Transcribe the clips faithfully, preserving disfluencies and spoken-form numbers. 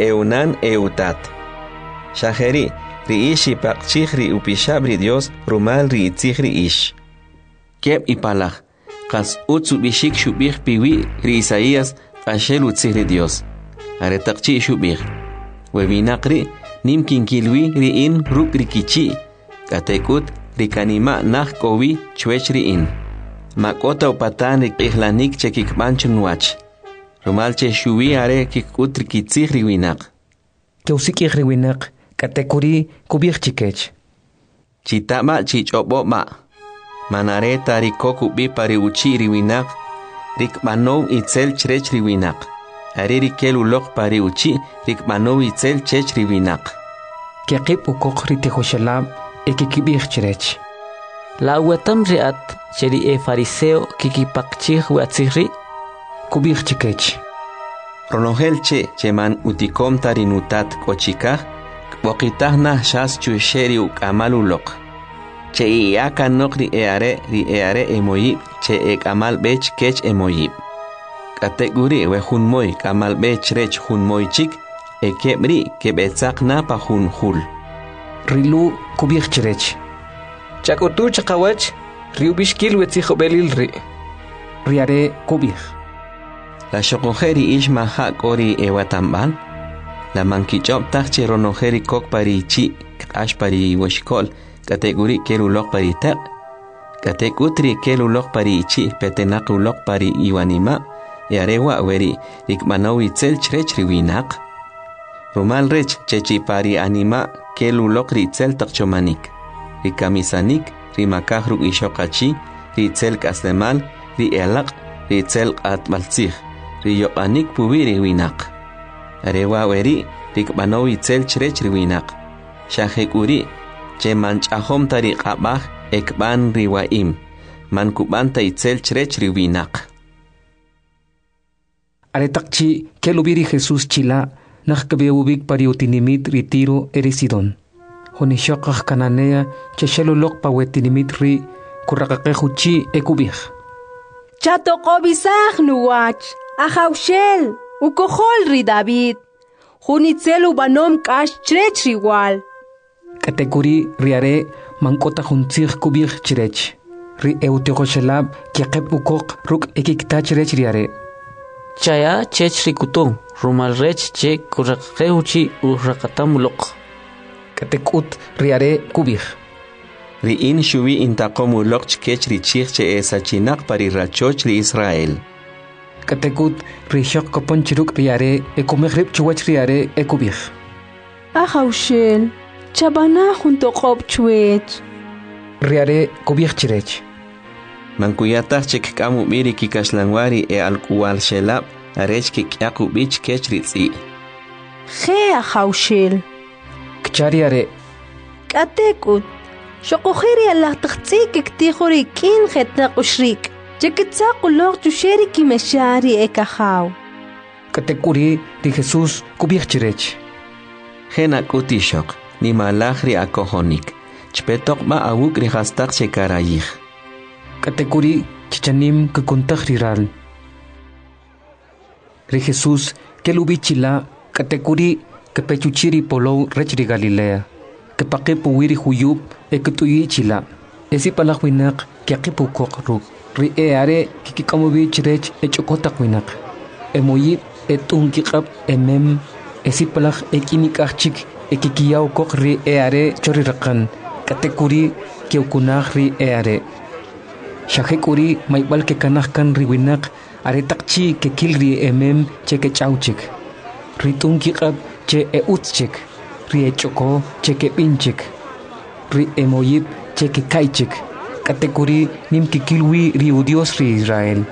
eunan eutat. Shaheri, ri ishi paqchih ri upishabri Dios, rumal ri itzih ri ish. Keb ipalach, kas utsu bishik shubih piwi ri Isaías, ashel utzih ri Dios. Aretaqchi shubih. Webinakri, nim kinkilwi ri in ruk ri kichi. Katekut, ri kanima nah kowi chwech ri in. Makota upatan ri ihlanik chekik manchun wach. Rumalche shuwi are kikut ri kitzih ri winak. Keusikih ri winak, katekuri kubih chikech. Chitama chichobo ma. Manareta ri koku bi pari uchi ri winak. Rik manov itzel chrech ri winak. Are ri kelu lok pari uchi rik manov itzel chech ri winak. Kekip ukok ri tehoshalab ekikibih chrech. La wetam riat cheri e fariseo kikipakchih watzihri kubih chikech. Ronogel che cheman utikom tarinutat kochikah bokitah nah shas chusheri ukamalulok. Che iaka nokri eare ri eare emoyib che ek amal bech kech emoyib. Kateguri we hun moy kamal bech rech hun moy chik e kebri kebetzak na pa hun hul. Rilu kubih chrech. Chakutu chakawach riubishkil wetzijo belil ri. Riare kubih. La shokojeri ishma hak ori ewatambal. La mankichop tache ronojeri kok pari chi ash pari washkol. Kategori kelulok pari tak. Katekutri kelulok pari chi petenakulok pari iwanima. Yarewa weri ikmanawi tzel chrech riwinak. Rumal rech chechi pari anima kelulok ritzel takchomanik. Rikamisanik, rimakahru ishokachi, ritzel kaslemal, ri elak, ritzel atmaltzih, riyokanik pubi riwinak. Arewa weri, rikmanawi tzel chrech riwinak. Shahekuri, che manchahom tari qabah ekban riwaim, mankubanta itzel chrech riwinak. Aretakchi, kelubiri Jesús chila, nakkabeubik pariutinimit ritiro erisidon. Honishokah kananea, cheshelulok pawetinimit ri, kurakakahuchi ekubih. Chatokobisah nuwach, ahaushel, ukohol ri David. Hunitzelu banom kash chrech riwal. Kategori riare mankota huntzih kubih chrech. Ri eutekoshelab kiaqeb ukok ruk ekikta chrech riare. Chaya chech rikutong, rumal rech che kurakakeuchi urakatamulok. Katekut riare kubih. Ri in shuvi intakomulok chkech ri chich che esachinak pari rachoch ri Israel. Katekut rishok kopon chiruk riare ekumehrib chuwach riare ekubih. Ahaushel, chabana junto kob chuech. Riare kubih chirech. Mankuyatah chek kamu miri kikashlanwari e alkuwal shelab arech kikyaku bich kech ritzi. Ge ahaushel. Kchariare. Katekut. Shokojeri Allah tachzik iktihori kin jetnak ushrik. Chekitzaku log chusheri kimeshari ekahaw. Katekuri di Jesús kubih chirech. Gena kutishok ni malachri akohonik. Chpetok ma awuk ri hastak shekarayih. Katekuri chichanim kukuntah riral. Ri Jesús kelubichila katekuri kepechuchiri polo rech ri Galilea. Kepakipu wiri huyub ekutuyi chila. Esi palak winak kiakipu kok ruk. Ri eare kikikamubi chirech echokotak winak. Emoyib etunkikab emem. Esi palak ekinikachik ekikiyaw kok ri eare chorirakan. Katekuri kiukunah ri eare. Shahekuri maibal ke kanahkan ri winak aretakchi ke kilri emem che ke chauchik. Ritunkiqab che e utchik. Ri echoko che ke pinchik. Ri emoyib che ke kaichik. Katekuri nim ke kilwi ri udios ri Israel.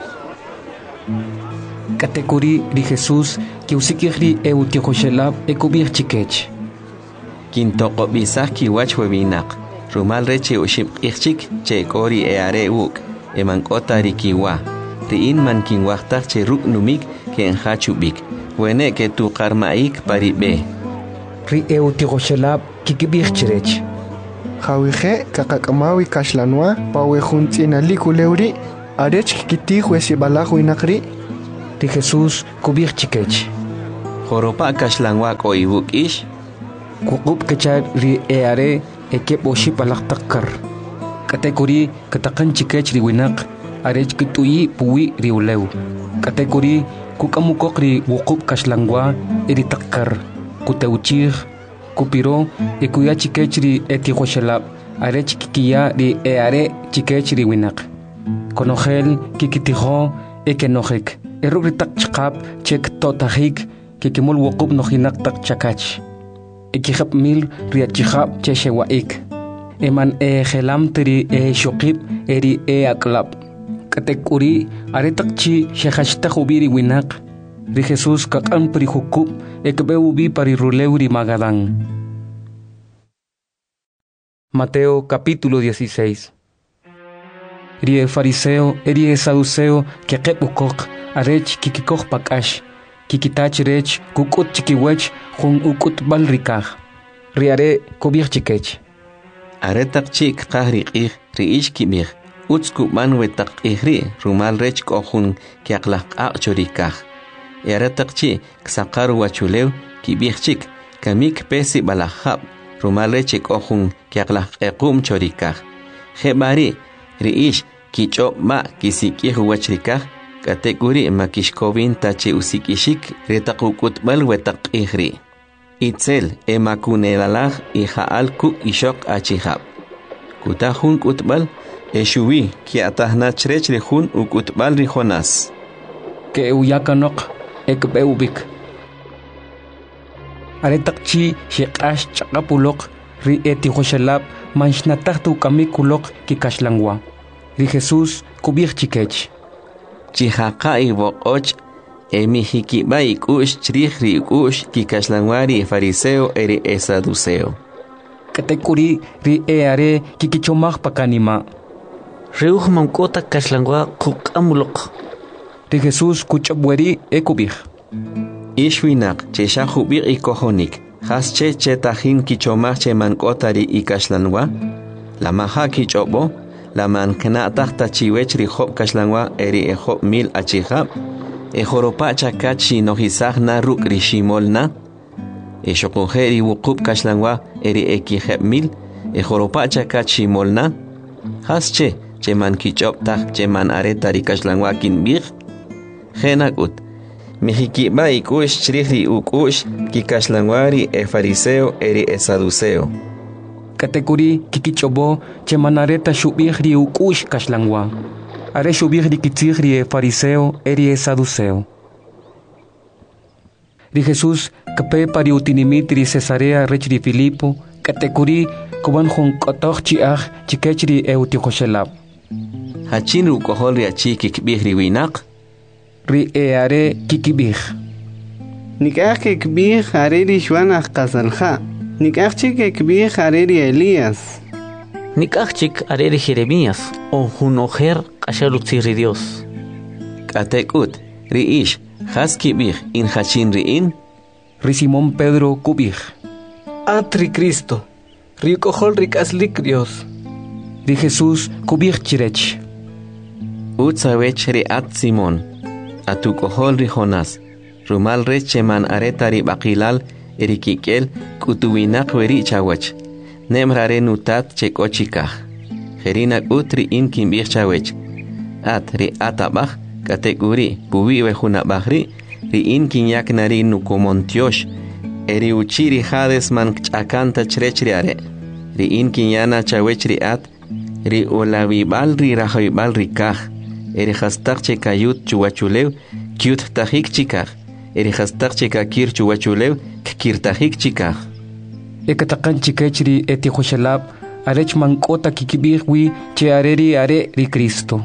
Katekuri ri Jesús ke usikih ri e utiokoshelab e kubir chikech. Kintoko bisah kiwach webinak. Rumal reche ushib ichik che kori e are uk. E mankota rikiwa. Ri in man kinwachtak che ruk numik ke enhachubik. Wene ke tu karmaik paribe. Ri e utiokoshelab kikibih chirech. Hawije kakakamawi kashlanwa pawe juntina likuleuri arech kikitih wesi balahu inakri. Ri Jesús kubih chikech. Joropa kashlangwa ko ibuk ish. Kukup kachar ri eare ekep oshi palak takkar. Kategori katakan chikech ri winak arej kitui puwi ri ulew. Kategori kukamukok ri wukup kashlangwa eri takkar. Kuteuchir kupiro ikuya chikech ri eti khoshalab arej kikiya ri eare chikech ri winak. Konogel kikitiho ekenojek. Eruk tak chakap cek totahik kikimul wukup nohinak tak chakach. Ekihap mil riachihap cheshewaik. Eman e gelam teri e shokip eri e aklap. Katekuri aretak chi shehashtak ubiri winak. Ri Jesus kakan peri hukup ekbe ubi pari ruleuri magadang. Mateo capítulo dieciséis. Ri e fariseo eri e saduceo kekep ukok arech kikikoh pakash. Kikitach rech kukut chikiwech jun ukut balrikaj. Riare kobir chikech. Aretak chik kahri ih riish kibir. Utsku manwetak ihri rumal rech kohun kiaklak akchorikaj. Aretak chi ksakar wachulew kibir chik kamik pesi balahab rumal rech kohun kiaklak ekum chorikaj. Hebari riish kichop ma kisikih wachrikaj. Kategori makishkovin tache usikishik retakukut balwetak ihri. Itzel emakunelalag ihaal ku ishok achihab. Kutahun kutbal eshuwi kiatahna chrech rehun ukutbal rijonas. Ke uyakanok ekbeubik. Aretak chi shekash chakapulok ri eti hoshalab manchnataktu kamikulok kikashlangwa. Ri Jesus kubir chikech. Chihaka ibokoch emihikiba ikush chrihri ikush kikashlangwari fariseo eri esaduceo. Katekuri ri eare kikichomag pakanima. Reuj mankota kashlangwa kukamulok. Ri Jesus kuchabweri ekubir. Ishwinak cheshahubir ikohonik. Hasche chetahin kichomag che mankotari ikashlangwa. La maha kichobo. La mankana tahta chiwech ri hop kashlangwa eri e hop mil achihab. E joropa chakachi nohisag na ruk ri shimol na. E shokoheri wukup kashlangwa eri e kiheb mil. E joropa chakachi mol na. Hasche che man kichop tah che man areta ri kashlangwa kin bir. Genak ut. Mihikiba ikush chrihri ukush ki kashlangwari e fariseo eri e saduceo. Kategori kikichobo che manareta shubihri ukush kashlangwa. Are shubihri kitzihri e fariseo eri e saduceo. Ri Jesus kape pari utinimitri Cesarea rechri Filipo. Kategori koban hon kotoch chiach chikechri e utihoshelab. Hachin rukohol ri achi kikbihri winak. Ri e are kikibih. Nikach kikbih are ri shwanach kasalha. Nikachik ekbih areri Elías. Nikachik areri Jeremías. O junojer kashalutziri Dios. Katekut riish haskibih in hachin riin. Ri Simón Pedro kubih. Atri Cristo. Rikohol rikaslik Dios. Ri Jesus kubih chirech. Utsawech ri at Simón. Atukohol ri Jonas. Rumal recheman aretari bakilal. Erikikel kutuwinak weri chawach. Nemrare nutat chekochikah. Jerinak utri in kimbir chawech. At ri atabach kategori puwi wejunabahri ri in kinyak nari nukomontiosh. Eri uchiri hades man chakanta chrechriare. Ri in kinyana chawech ri at ri olavibal ri rahoibal rikah. Eri hastak chekayut chuwachulew kyut tahik chikah. Eri hastak chekakir chuwachulew kirtajik chikaj. Ekatakan chikechri eti hoshalab arech mankota kikibihwi che areri are ri Cristo.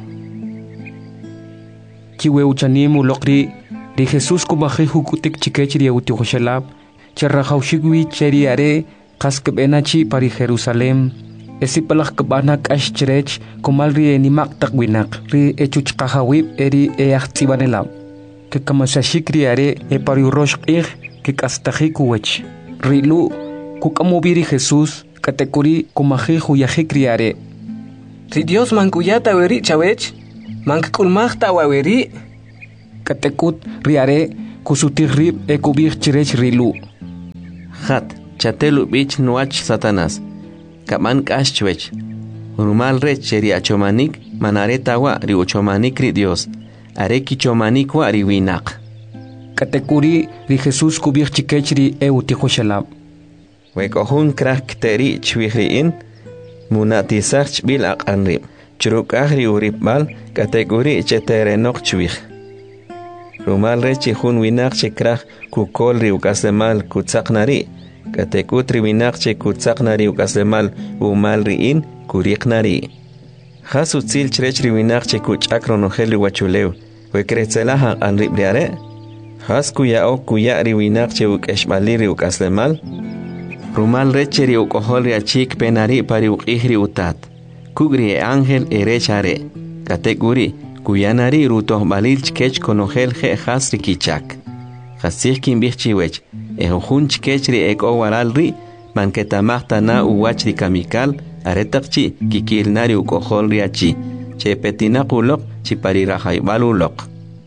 Kiwe uchanimu lokri ri Jesus kubaji hukutik chikechri euti hoshalab che rahaushigwi cheri are kaskbenachi pari Jerusalem. Esi palak kebanak ashcherech kumalri enimak takwinak ri echuchkahawib eri eachtibanelab. Que kamasashikri are e pari urosh ir que kastajikuwech. Rilu kukamubiri Jesús katekuri kumajihu yajikriare. Ri Dios mankuyata weri chawech. Mankulmachta waweri. Katekut riare kusutirrib ekubir chirech rilu. Hat, chatelu bich nuach Satanás. Kaman kashchwech. Rumal rech cheri achomanik, manareta wa ri uchomanik ri Dios. Areki chomanik wa ri winak. Katekuri ri Jesús kubir chikechri e utijoshalab. Wekohun krak teri chwihriin, munatisach bil aqanrib. Churukahri uribal, katekuri cheterenok chwih. Rumal rechi hun winak chikrak kukol ri ukasemal kutsaknari. Katekutri winak che kutsaknari ukasemal umal riin kuriknari. Hasu tsil chrech ri winak che kuchakronogeli wachuleu. Wekretzelaha anribriare. Has kuya o kuya ri winak che ukeshmali ri ukasemal. Rumal reche ri ukohol ri achik penari pari ukihri utat. Kugri e ángel e rechare. Katekuri kuyanari rutoh balil chkech konogel je has ri kichak. Hasih kim bichiwech. Ejojun chkechri ek owaral ri, manketamahta na uwach ri kamikal, aretakchi kikilnari ukohol ri achi, che petinakulok chi parirajaibalulok.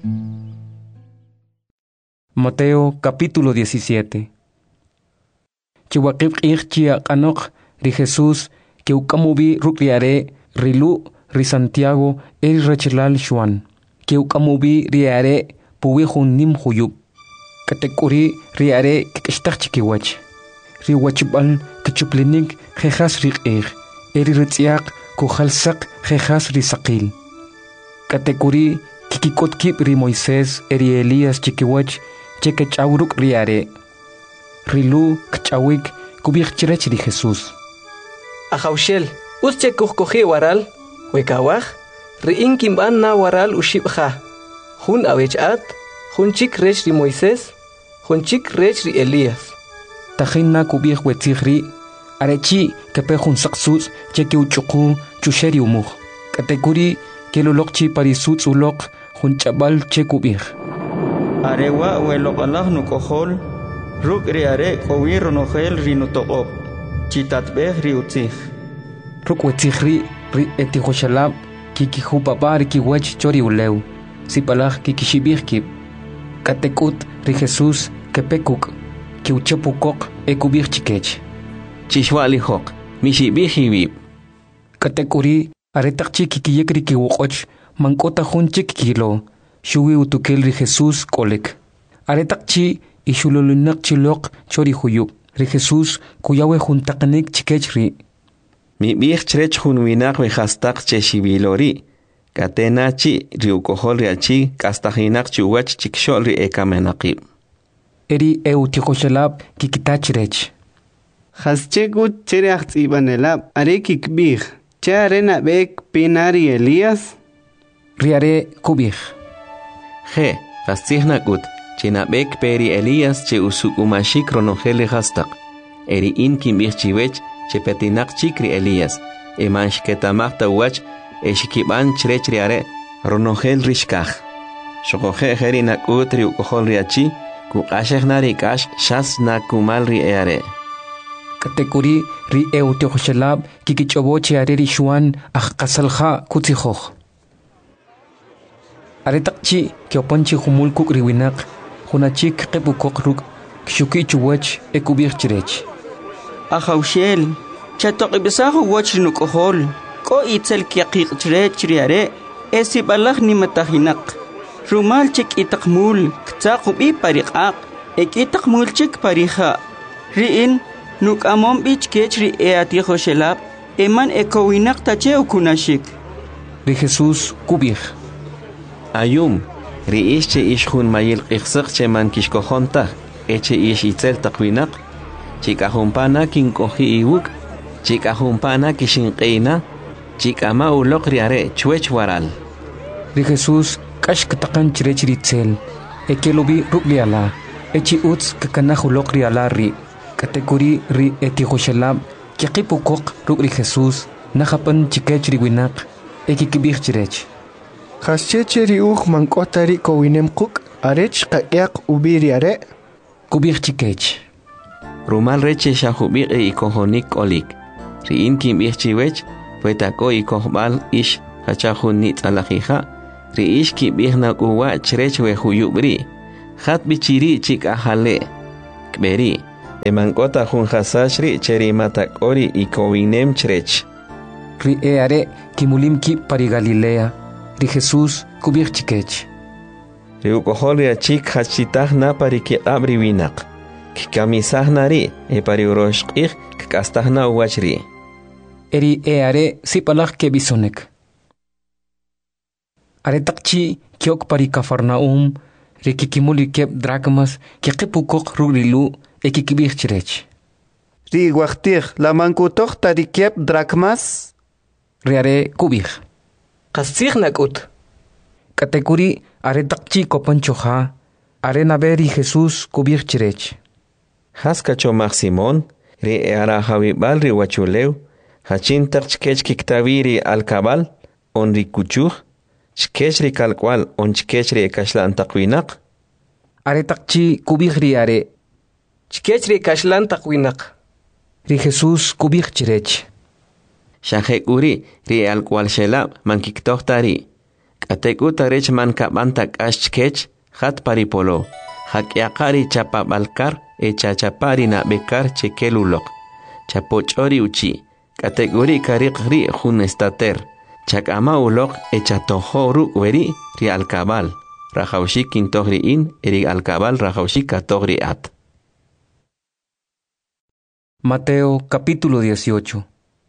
Mateo capítulo diecisiete. Chihuakib ichia kanok ri Jesús, que ukamubi rukriare rilu ri Santiago eri rechilal Juan, que ukamubi riare puwijun nim huyub. Katekuri riare kikishtakchikiwach. Riwachibal kichuplinik jejas riqir. Eri ritziak kujalsak jejas risakil. Katekuri kikikotkip ri Moisés eri Elías chikiwach chekechawruk riare. Rilu kchawik kubikchirech ri Jesús. Ajaushel, usche kuhkoji waral, wekawaj, riin kimban na waral ushibja. Hun awechat, hun chik rech ri Moisés, Honchik rech ri Elías. Tajina kubih wetzigri, arechi kepejun saksus cheki uchuku chusheri umuj. Katekuri kelolokchi parisutz ulok hunchabal chekubih. Arewa welokalaj nukohol, ruk ri are kowir nogel ri nutoqob, chitatbeh ri utzig. Ruk wetzigri ri etihoshalab kikihu papar kiwech chori uleu, sipalaj kikishibih kip. Katekut ri Jesús kepekuk ki uchepukok ekubir chikech. Chishwali hok, mishibihibib. Katekuri aretakchi kikiyekri kiwokoch mankota hunchik kilo, shuwi utukel ri Jesús kolek. Aretakchi ishululunak chilok chori huyub. Ri Jesús kuyawe juntaknek chikech ri. Mi bih chrech hun winak we hastak cheshibilori. Katenachi riukohol riachi kastahinak chuwach chikshol ri ekamenaqib. Eri eutikoshalab kikitachrech. Haschegut chereach ibanelab arekik bih. Charena bek pinari Elías. Riare kubih. He, hastihnakut chinabek peri Elías che usukumashik ronogeli hastak. Eri inkim bih chiwech che petinak chikri Elías. Emansh ketamachta wach Eshikiban chrech riare ronogel rishkaj. Shokoje heri nakut ri ukohol riachi ku ashech nari kash shas nakumal ri eare. Katekuri ri eutihoshalab kikichobo chiare ri Juan ajkasalja kutzijoj. Aretakchi kiopanchi humul kuk riwinak hunachik kepukok ruk kshuki chuwach ekubir chirech. Ajaushel, chatoqibisahu wach nukohol. Ko itzel kiaqiq chrech riare esi balaj ni matahinak rumal chik itakmul ktsaqubi pariqaq ekitakmul chik parija riin nuk amom bich kech ri eati joshelab eman ekowinak tache ukunashik. Ri Jesús kubih. Ayum ri ische ishjun mayil qixsaq che man kishkojonta eche ish itzel taqwinak chikahunpana kinkoji iwuk chikahunpana kishinqeina Chikama ulok riare chuech waral. Ri Jesús kash katakan chirech ritzel. Ekelobi rukliala. Echi utz kakanah ulok riala ri. Katekuri ri etihoshalab. Kiakipukok ruk ri Jesús. Nahapan chikech riwinak. Ekikibih chirech. Hascheche ri uj mankota ri kowinem kuk. Arech kakyak ubi riare. Kubih chikech. Rumal reche shahubik e ikohonik olik. Ri inkim ich chiwech. Fuetako y kohbal ish hachahun nit alajija, ri ish ki bihna kuwa chrech we huyubri, Hat bichiri chik ahale. Kberi. Emankota hun hasashri cheri matak ori ikowinem chrech. Ri eare kimulim ki pari Galilea. Ri Jesús kubir chikech. Ri ukohol chik hachitah na pari ki abri winak. Kikamisah nari e pari uroshqih kastahna uwachri. Eri eare sipalak ke bisonek. Are takchi kiok pari Kafarnaum. Ri kikimuli kep drachmas kikipukok rurilu e kikibir chirech. Ri waqtir la mankutok tari kep drachmas. Ri are kubir. Qasih nakut. Katekuri are takchi kopanchoha. Are naberi Jesús kubir chirech. Haskacho Mar Simón. Ri eara hawibal ri wachuleu. Hachin takchkech kiktaviri al kabal. On ri kuchuh. Chkechri kalkwal on chkechri kashlan taqwinak. Are takchi kubir ri are. Chkechri kashlan taqwinak. Ri Jesús kubir chirech. Shahek uri ri alkwal shela man kiktohtari. Katek utarech man kabantak ashkech hat paripolo. Hak yakari chapa balkar e chachapari na bekar chekelulok. Chapochori uchi. Katek uri karik ri hun estater. Chakama ulok echa tohoru weri ri alkabal. Rajaushik kintohri in eri alkabal rajaushik katohri at. Mateo capítulo dieciocho.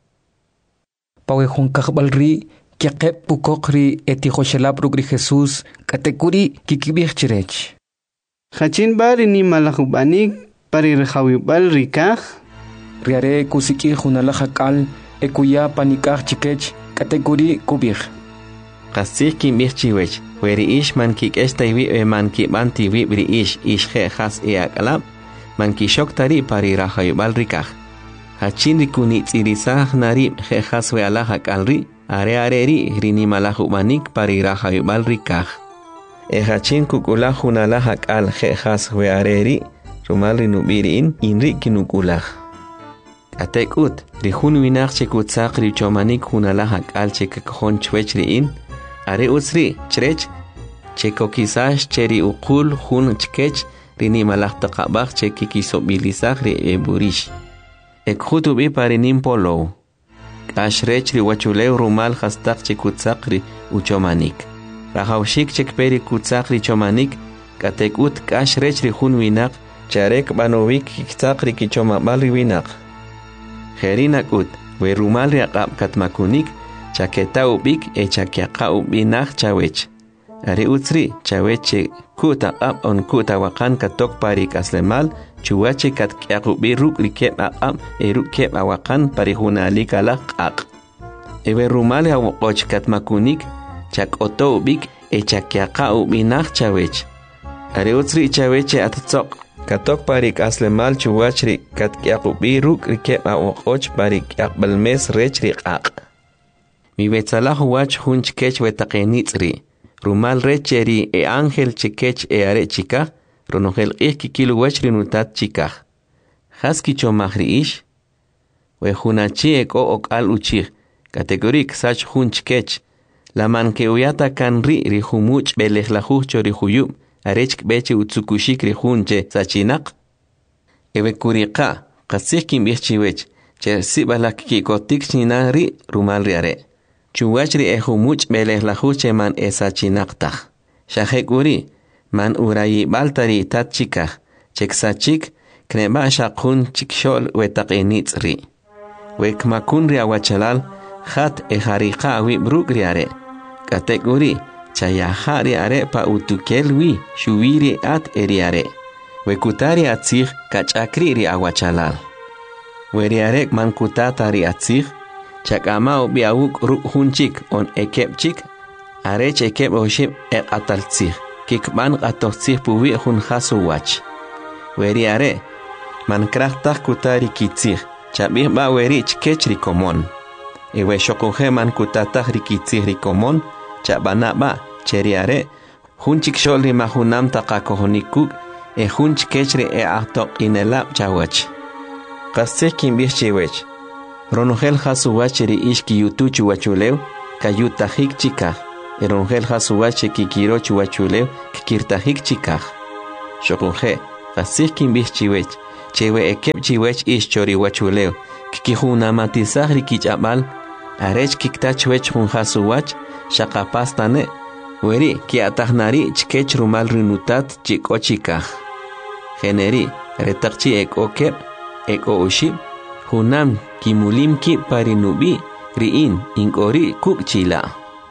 Pawehon kakbal ri kiakep pukok ri etihoshelap rugri Jesús katekuri kikibir chirech. Hachin bari ni malahubanik pari rajawibal rikah. Riare kusiki hunalahakal ekuya panikah chikech. Kategori kubir. Qasih kimbir chiwech. Weri ish man kik estaiwi e man ki banti wibri ish ish he khas e akalab. Man ki shok tari pari rahayubal rikah. Hachin rikuni tsirisah nari he khas we alahak alri. Are are ri rini malahu manik pari rahayubal rikah. E hachin kukulah hunalahak al he khas we are ri. Rumal rinubiri in inri kinukulah. Atek ut, rihun winak chekut sakri chomanik hunalahak al chekakon chwechri in, are utsri, chrech, chekokisash cheri ukul hun chkech, rini malak takabak chekikisobilisak ri eburish. Ek hutubi parinim polo. Ashrech ri wachuleu rumal hastak chekut sakri uchomanik. Rahaushik chekperi kutsakri chomanik, katek ut kashrech rihun winak, charek banovik kiksakri kichomabali winak. Herinak ut, we rumal riaqab katmakunik, chaketa ubik e chakiaqa ubinak chawech. Ari utsri, chaweche kuta ab on kuta wakan katok parik aslemal, chuwache kat kiaqubi ruk rikep ab e ruk kep awakan parihunalik alak ak. Ewe rumal riaqoch katmakunik, chak oto ubik e chakiaqa ubinak chawech. Ari utsri chaweche atatsok. Katok parik aslemal chuwachri kat kiaqubi ruk rikep awoqoch parik kiaqbalmes rech riqaq. Mi betsalah wach hun chkech wetaqenitzri. Rumal recheri e ángel chkech e are chika, ronogel ich kikilu wachri nutat chika. Haski chomahri ish. We hunachi eko ok al uchich. Kategorik sach hun chkech. La man que uyata kan ri rihumuch belejlajuch chorihuyub. Arech beche utsukushik rihunche sachinak. Ewe kuriqa, qasih kimbih chiwech, che sibalak kikotik chinari rumal riare. Chuwachri ehumuch beleh lahuche man esachinaqtah. Shahek uri, man urayi baltari tat chikah, chek sachik, kneba shaqun chikshol wetaqenitzri. Wekmakun riawachalal, hat ehariqa awi bruk riare. Katek uri, chayahari are pa utukelwi shuwiri at eriare. Wekutari atzig kachakri ri awachalal. Weriarek man kutatari atzig, chakama ubi awuk ruk hunchik on ekepchik, arech ekep oshib ek ataltzig, kikban atotzig puwi hun hasu wach. Weriare, man krachtak kutari kitzig, chabih ba weri chkech rikomon. Ewe shokohe man kutatak rikitzig rikomon, chabana ba cheriare, hunchik sholi mahunam taqakohonikuk, e hunch kechri e ahtok inelab chawach. Qasih kimbih chiwech. Ronogel hasuwacheri ishki yutuchu wachulew, kayutahik chikah. E ronogel hasuwache kikirochu wachulew, kikirtahik chikah. Xokunje, fasik kimbih chiwech, chewe ekep chiwech ish chori wachuleo, kikihuna matizah rikich abal, arech kikta chwech hunjasuwach, shakapastane, weri ki atahnari chkech rumal rinutat chikochikaj. Generi, retakchi ek okep, ek ooshib, hunam kimulim ki parinubi, riin inkori kukchila.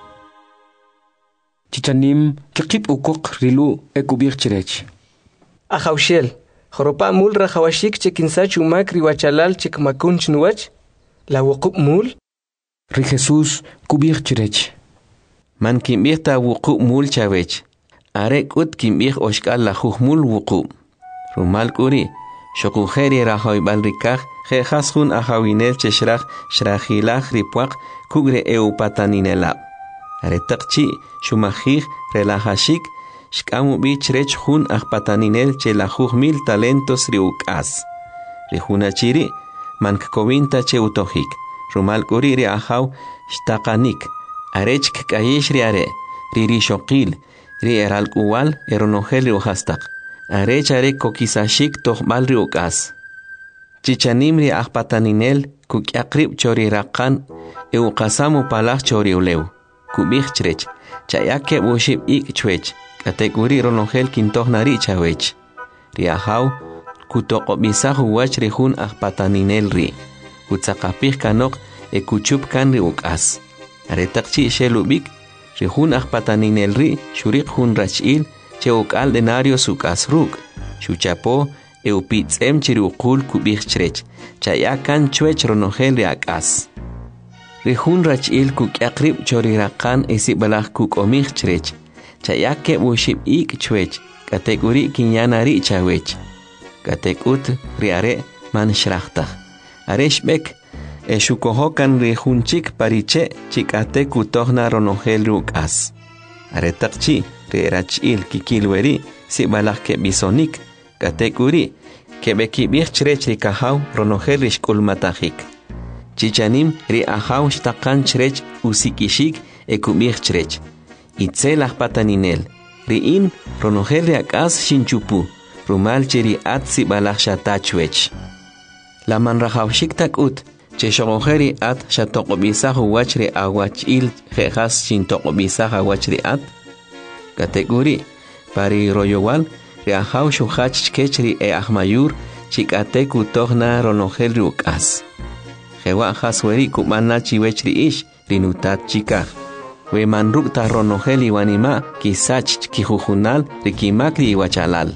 Chichanim kikip ukok rilu ekubir chirech. Ajaushel, joropa mul rajawashik chekinsa chumak riwachalal chekmakun chnuach, la wukup mul. Ri Jesús kubir chirech. Man kimbih ta wukup mul chavech. Arek ut kimbih oshkal la mul wukup. Rumal kuri, shokujeri rajoy balrikaj, jejas hun ajawinel cheshraj, shrajilaj ripuak, kugre eupataninelab. Aretakchi, shumajij, relajashik, shkamu bichrech hun ajpataninel chelajuj mil talentos riukas. Rijunachiri, mankkovinta cheutojik. Rumal kuri ri ajaw, shtakanik. Arech kayesh ri are, riri shokil, ri eral uwal, eronojel riujastak. Arech are kokisashik tojbal riukas. Chichanim ri ajpataninel, kukiakrib chori rakan, eukasamu palaj chori uleu. Kubih chrech, chayake bushib ik chwech, kategori ronojel kintohnari chawech. Riahaw, kutokobisaju wach rihun ajpataninel ri. Kutsakapih kanok e kuchup kan ri ukas. Aretakchi shelubik, rihun ajpataninel ri, shurik hun rachil, che ukal denario sukas ruk. Shuchapo, e upitzem chiriukul kubih chrech, chayakan chwech ronojel ri akas. Rihun rachil kukiakrib chorirakan esibalaj kukomih chrech, chayake bushib ik chwech, kategori kinyanari chawech. Katekut riare man shrachtaj. Areshbek, e shukohokan rihunchik pariche chikate kutohna ronojel rukas. Aretakchi, rirachil kikilweri, sibalaj ke bisonik, kategori, kebekibih chrech rikahaw ronojel rishkulmatajik. Chichanim ri ajaw shtakan chrech usikishik ekubih chrech. Itzel ajpataninel. Riin ronojel ri akas shinchupu. Rumal cheri atsi balaj shatachwech. La man rajawshik takut. Che shogojeri at shatokobisaj wach ri awachil jejas shintokobisaj awach ri at. Kategori pari royowal ri ajaw shuhach chkech ri e ahmayur chikate kutohna ronojel ri ukas. Jewa hasweri kumana chiwech ri ish rinutat chikaj. We manruk ta ronojel iwanima kisach kijujunal rikimak ri iwachalal.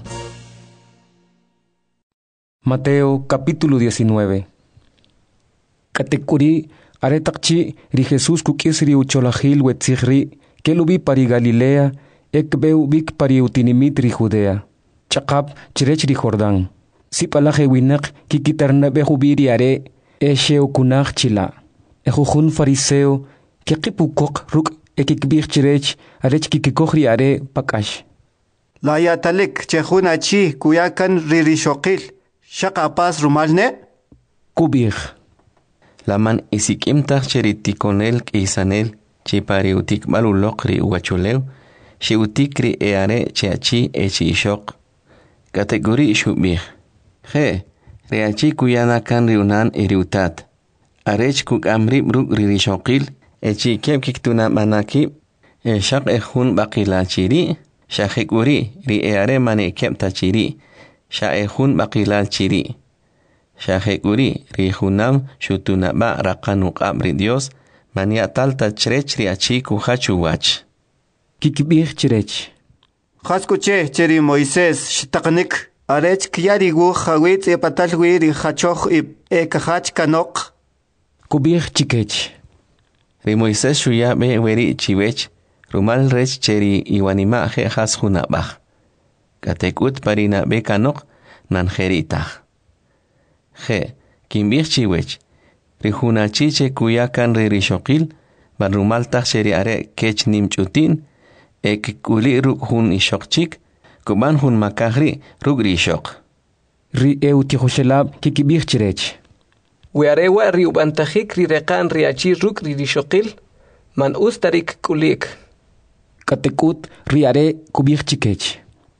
Mateo capítulo diecinueve. Katekuri aretakchi ri Jesús kukis ri ucholajil wetzihri kelubi pari Galilea ekbeu bik pari utinimit ri Judea. Chakap chirech ri Jordán. Sipalaje winak kikitarnabe jubiri are Esheo kunach chila. Ejujun fariseo que kipukok ruk ekikbir chirech arech kikikohri are pakash. La yatalik chejun achi kuyakan ririshokil shakapas rumalne? Kubir. La man isikim tach cheritikonel kisanel chipari utik malulokri uachuleu shi utikri eare cheachi echi ishok. Kategori shubir. He. Reachi kuyana kan riunan iriutat. Arech kuk amrib ruk ririshokil. Echi kep kiktuna manaki. E shak ehun bakila chiri. Shahekuri ri eare mane kep tachiri. Sha ehun bakila chiri. Shahekuri ri hunam shutuna ba rakanuk amri Dios. Mania talta chrech riachi kuhachu wach. Kikibir chirech. Khaskuche cheri Moisés shtaknik. Arech kyarigu khawit e patalwi ri khachoch e khach kanok. Kubir chikech. Ri Moisés shuya be weri chiwech. Rumal rech cheri iwanima je has hunabach. Katekut parina be kanok nan jeritach. Je, kimbir chiwech. Ri hunachiche kuyakan ri rishokil. Ban rumal tach cheri are kech nimchutin. Ek kuli ruk hun ishokchik. Kuban hun makahri rugri shok. Ri eutihoshelab kikibir chirech. Wearewa ri ubantajik ri rekan ri achi ruk ri rishokil. Man ustarik kulik. Katekut ri are kubir chikech.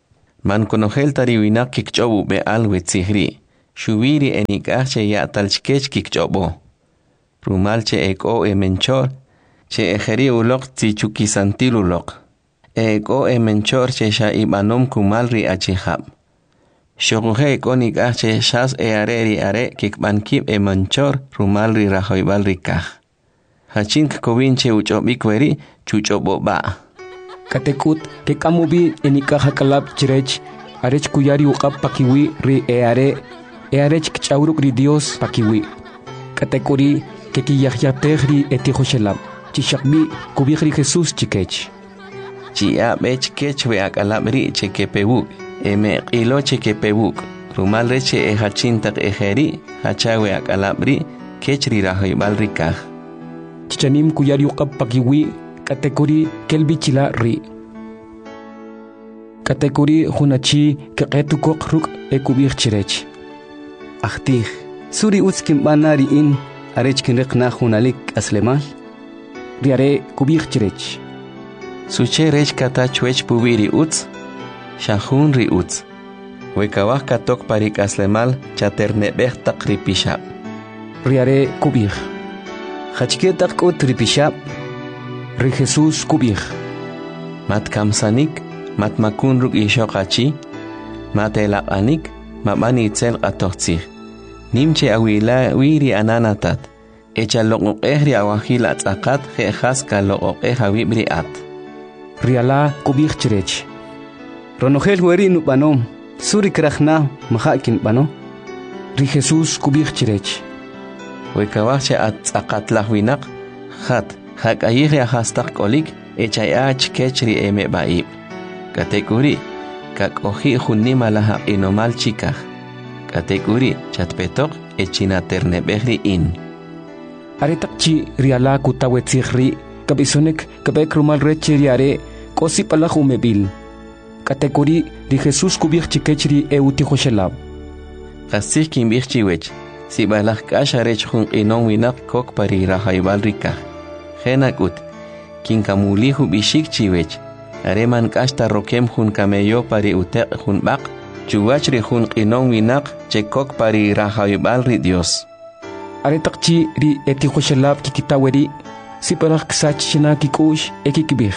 Man konogel tari winak kikchobu be alwe tsihri. Shubiri enikach ya talchkech kikchobo. Rumalche eko e menchor. Che ejeri ulok tichuki santil ulok. Eko e menchor che sha ibanom kumalri achihab. Shoguhe eko nikache shas e areri are kikbankib e menchor rumalri rahoibalri kaj. Hachink kovinche uchobikweri chuchobo ba. Katekut ke kamubi enikaja kalab chirech arech kuyari uqab pakiwi ri e are e arech kchauruk ri Dios pakiwi. Katekuri ke kiyahyatehri etihoshelab. Chishakbi kubihri Jesús chikech. Chia bech kech we akalabri chekepebuk. Eme qilo chekepebuk. Rumal reche e hachintak ejeri hachawe akalabri kechri rahoibalri kaj. Chichanim kuyari uqab pakiwi katekuri kelbichila ri. Katekuri hunachi keqetukok ruk ekubih chirech. Ahtih, suri utskim banari in arech kinriqna hunalik aslemal. Riare kubih chirech. Suche rech kata chwech pubiri uts, shahun ri uts. Wekawah katok parik aslemal chaternebeh tak ripishab. Riare kubih. Hachketak ut ripishab. Ri Jesús kubih. Mat kamsanik, mat makun ruk ishokachi, mat elapanik, mabani itzel qatochtzih. Nimche awila wiri ananatat. Echa loqoqehri awahil atzaqat jejas ka loqoqeh awibri at. Riala kubih chirech. Ronogel hueri nupanom, suri krachna mahakin pano. Ri Jesús kubih chirech. Wekawahche atzaqat lahwinak, hat. Hak ayihri ahastak kolik, echayach kechri eme baib. Katekuri, kak ohi hunima laha inomal chikah. Katekuri, chatpetok, echinaternebehri in. Aretakchi riala kutawetzihri, kabisonek kabek rumal rechiriare, kosi palah umebil. Katekuri, ri Jesús kubih chikechri eutihoshelab. Kasih kimbih chiwech, si balah kasharech hun inon winak kok pari rahaibal rikah. Genakut, kinkamulihu bishik chiwech, areman kasta rokem hun kameyo pari utek hun bak, chuwachri hun inon winak chekok pari rahaibal ri Dios. Aretakchi ri etihoshelab kikitaweri, si parak ksach shina kikush ekikibih.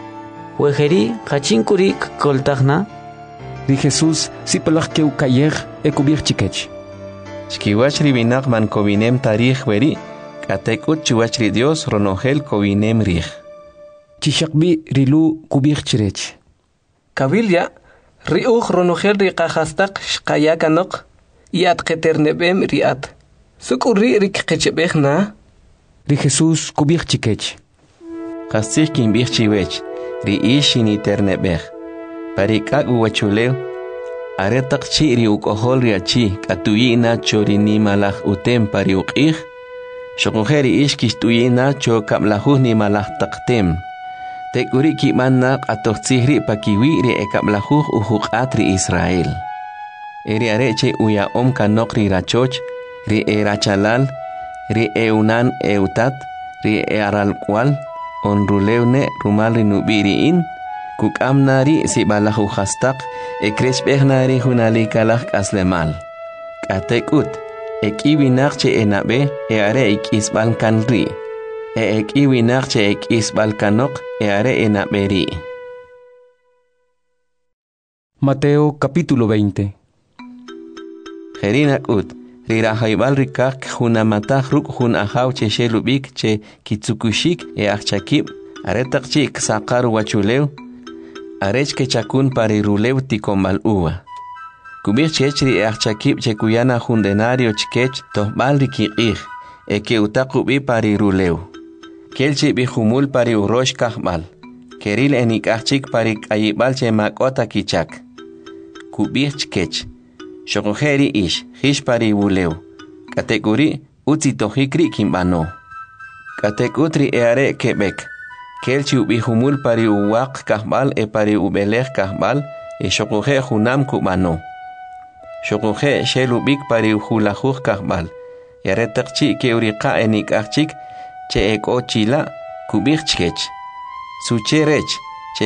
Wejeri kachinkuri koltagna. Ri Jesús si parak keukayeh ekubih chikech. Chkiwachri winak man kovinem tarih weri, Katekut chuwachri Dios ronogel kovinem rih. Chishakbi rilu kubih chirech. Kabilya, riuch ronogel riqahastak shkayakanok, yat keternebem riat. Sukuri rikqechebeh na. Ri Jesús kubih chikech. Kasih kimbih chiwech, ri ishini ternebeh. Parikak uwachulew, aretak chi ri ukohol riachi, katuyina chorini malah utem pari uqih. Shokujeri ishkish tuyina cho kablahuh ni malah taktem. Tekuri kimanna atochtzihri pakiwi ri ekablahuh uhuqat ri Israel. Eri areche uya om kanok ri rachoch, ri e rachalal, ri eunan eutat, ri e aralkwal, on rulewne rumal ri nubiri in, kukamnari si balahu hastak, e kreshbehnari hunalikalak aslemal. Katekut. Ek iwinarche enabe e are ek isbalkan ri. E ek iwinarche ek isbalkanok e are enaberi. Mateo capítulo veinte. Jerinak ut, rirahaibal rikak hunamatah ruk hun ahaw che shelubik che kitsukushik e achakib, aretak chik sakar wachulew, arech ke chakun pari rulew tikombal uwa. Kubir chechri e achakib che kuyana hundenario chikech toh balri kiqih, e ke utakubi pari rulew. Kelchi bi humul pari urosh kahbal, keril enik achik pari kayibal che makota kichak. Kubir chikech, shokojeri ish, hish pari wulew. Kategori utzi tohikri kimbano. Kategutri e are kebek, kelchi ubi humul pari uwak kahbal e pari ubelech kahbal, e shokoje hunam kubano. Shokoje shelubik pari hulajuj kahbal. Yaretakchi ke uriqa enik achik che eko chila kubik chkech. Sucherech che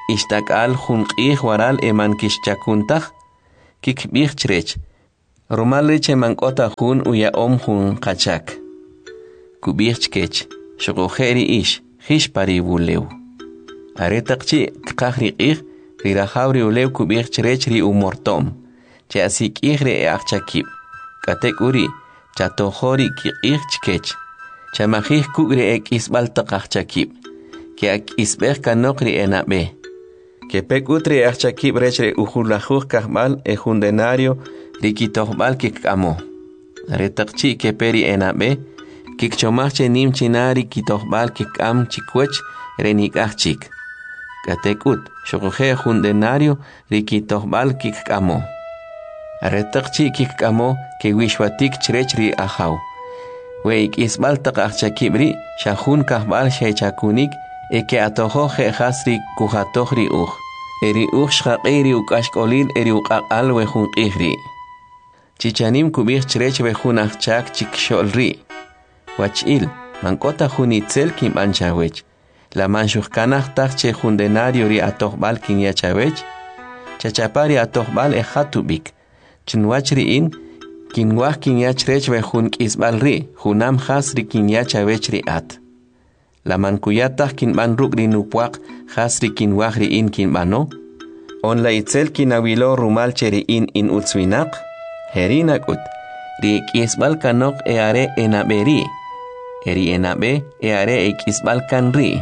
ishtakal junqih waral eman kishchakuntah kikbih chrech rumal leche mankota jun uya om jun qachak kubih chkech shogojeri ish hish pari buleu aretaqchi qahri qih rirahawri ulew kubih chrech ri umortom che asik ihre e achakib katek uri chatohori kiqih chkech chamajih kugri ek isbal taqachakib que ak isbeh kanokri enabe que pek utri achakib rechre ujulajuj kahmal e jundenario rikitohbal kikamo retaqchi que peri enabe kikchomachche nim chinari kitohbal kikam chikwech renikachik katekut shogoje jundenario rikitohbal kikamo retaqchi kikamo que wishwatik chrechri ahaw weik isbal taqachakibri shahun kahbal shechakunik eke atojo jehasri kujatojri uj eri uj shaqiri ukashkolil eri uqaqal wejun qihri chichanim kubih chrech wejun achak chiksholri wachil mankota junitzel kim anchawech la manshujkanaj taqche jundenario ri atojbal kin yachawech chachapari atojbal e hatubik chinwachri in kinwaj kin yachrech wejun kisbal ri junam hasri kin yachawech ri at la mankuyatah kin ban rukri nupuak hasri kin wahri in kin bano on la itzel kin awilo rumal cheri in in utswinak herinak ut ri kisbal kanok e are enaberi eri enabe e are e kisbal kan ri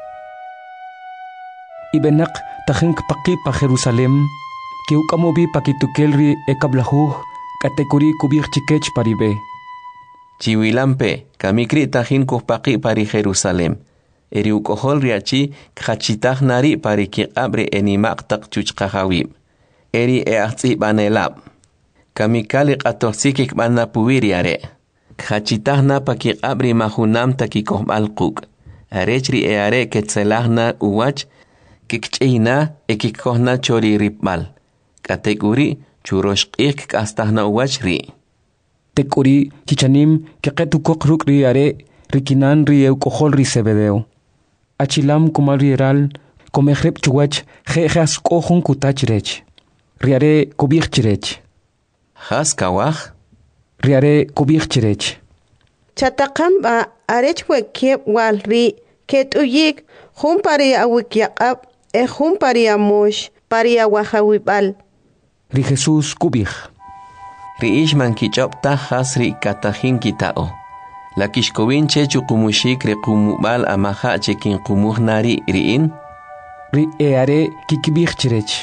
ibenak tajink paki pa Jerusalem que ukamobi pakitukelri e kablahu katekuri kubir chikech paribe chiwilampe kamikri tajin kupaki pari Jerusalem eri ukohol riachi khachitaj nari pari kiqabre enimaq taq chuchqahawib eri e ahzi banelab kamikali qatoxikik banna puwiri are khachitaj na pakiqabri mahunam takikohbal quk arechri e are ketzelahna uwach kikchina e kikohna chori ripbal kategori churoshqik kastahna uwach ri tekuri kichanim keqetu koqruk ri are rikinan ri eu kohol ri sebedeo achilam kumal riral komehrep chuwach jejas kohun kutachrech riare kubirchrech has kawaj riare kubirchrech chataqamba arech wekeb walri ketuyik humpari awikyaqab e humpari amosh pari awahawibal ri Jesus kubij Riish mankichopta hasri katajin kitao. La kishkowin che chukumushik re kumubal amaha chekin kumuh nari riin. Ri eare kikibich chirech.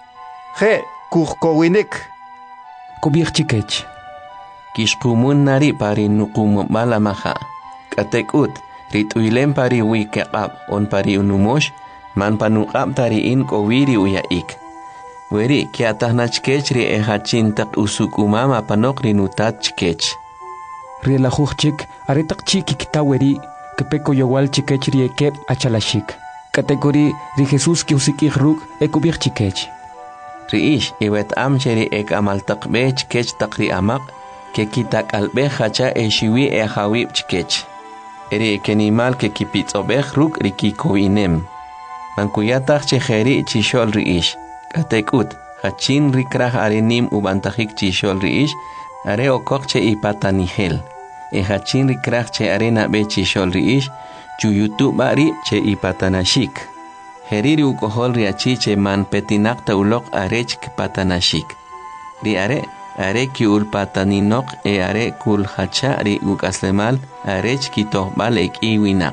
He kuhkowinik. Kubich chikech. Kishkumun nari pari nukumubal amaha. Katekut rituilem pari wikekab on pari unumosh man panuqab tariin kowiri uyaik. Weri kia tahnachkech ri ehachin tak usukumama panok nutat chkech. Ri la chik aretak chiki kitaweri kepeko yowal chikech ri ekep achalashik. Kategori ri Jesus ki usikih ruk ekubir chikech. Ri ish iwet amcheri ek amal takbe chkech takri amak ke kitak albe hacha e shiwi e hawib chkech. Eri ekenimal ke kipitsobeh ruk ri kikoinem. Mankuyatach chejeri chishol ri ish. Katekut, hachin rikrah arenim ubantajik chishol riish, are okokche ipatanihel. E hachin rikrah che arena be chishol riish, chuyutu bari che ipatanashik. Heriri ukohol riachi che man petinakta ulok arech patanashik. Ri are, are ki ulpataninok e are kul hacha ri ukaslemal arech kitohbal ek iwinak.